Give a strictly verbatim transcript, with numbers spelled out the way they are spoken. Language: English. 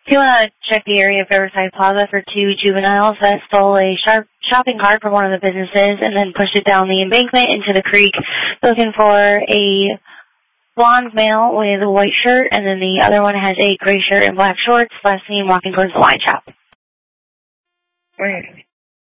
Do you want to check the area of Riverside Plaza for two juveniles that stole a sharp shopping cart from one of the businesses and then pushed it down the embankment into the creek, looking for a blonde male with a white shirt, and then the other one has a gray shirt and black shorts, last seen walking towards the wine shop. Where?